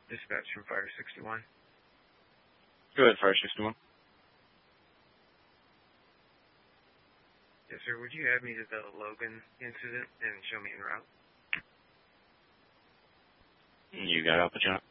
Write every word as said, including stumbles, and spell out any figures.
Dispatch from Fire sixty-one. Go ahead, Fire sixty-one. Yes, sir. Would you add me to the Logan incident and show me en route? You got Alpha John.